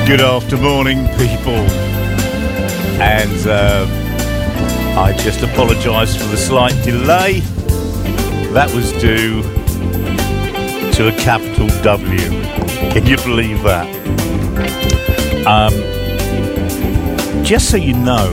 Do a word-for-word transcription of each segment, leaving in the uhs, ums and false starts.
Good afternoon, people. And uh, I just apologise for the slight delay. That was due to a capital W. Can you believe that? Um, just so you know,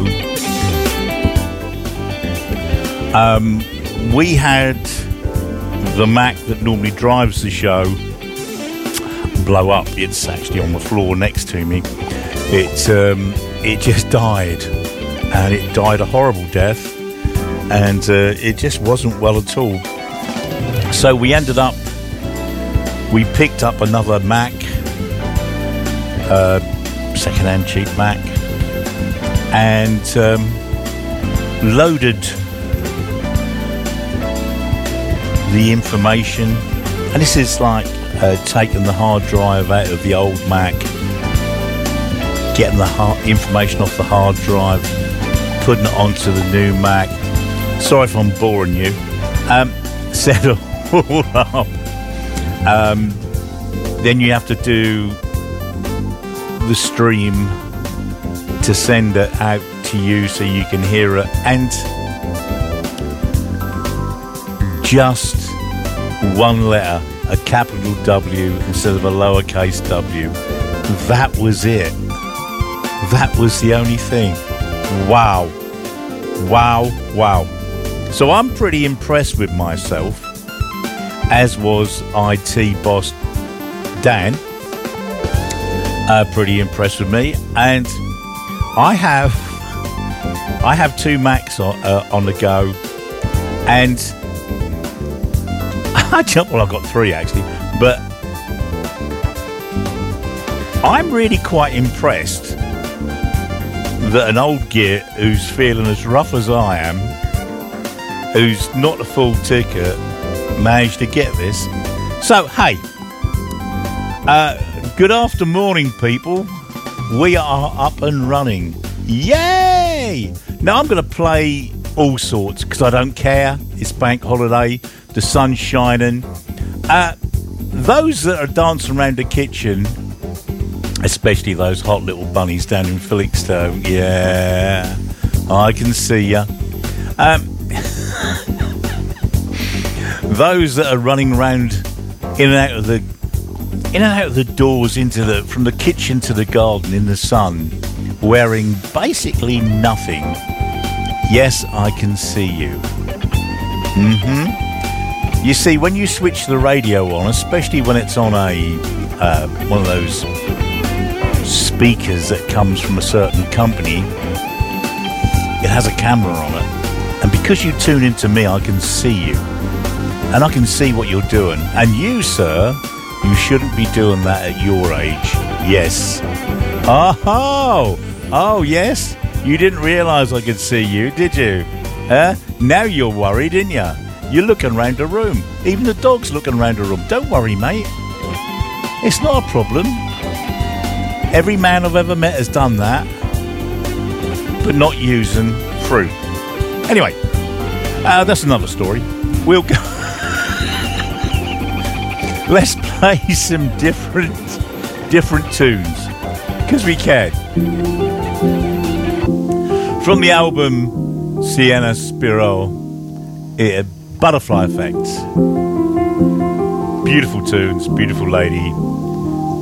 um, we had the Mac that normally drives the show blow up. It's actually on the floor next to me. It um, it just died, and it died a horrible death, and uh, it just wasn't well at all. So we ended up, we picked up another Mac, uh, second-hand cheap Mac, and um, loaded the information. And this is like uh, taking the hard drive out of the old Mac, getting the hard information off the hard drive, putting it onto the new Mac. Sorry if I'm boring you. Um, set it all up. Um, then you have to do the stream to send it out to you so you can hear it. And just one letter, a capital W instead of a lowercase w. That was it. That was the only thing. Wow. Wow, wow. So I'm pretty impressed with myself, as was I T boss Dan. Uh, pretty impressed with me. And I have I have two Macs on, uh, on the go. And well, I've got three actually, but I'm really quite impressed that an old git who's feeling as rough as I am, who's not a full ticket, managed to get this. So, hey, uh, good afternoon, people. We are up and running. Yay! Now, I'm going to play all sorts because I don't care. It's bank holiday. The sun's shining. Uh, those that are dancing around the kitchen, especially those hot little bunnies down in Felixstowe, yeah, I can see ya. Um, those that are running around in and out of the in and out of the doors into the from the kitchen to the garden in the sun, wearing basically nothing. Yes, I can see you. Mm-hmm. You see, when you switch the radio on, especially when it's on a uh, one of those speakers that comes from a certain company, it has a camera on it. And because you tune into me, I can see you. And I can see what you're doing. And you, sir, you shouldn't be doing that at your age. Yes. Oh, oh, yes? You didn't realise I could see you, did you? Huh? Now you're worried, didn't you? You're looking around the room. Even the dog's looking around the room. Don't worry, mate. It's not a problem. Every man I've ever met has done that, but not using fruit. Anyway, uh, that's another story. We'll go. Let's play some different, different tunes, because we can. From the album Sienna Spiro, it. Butterfly Effect. Beautiful tunes, beautiful lady.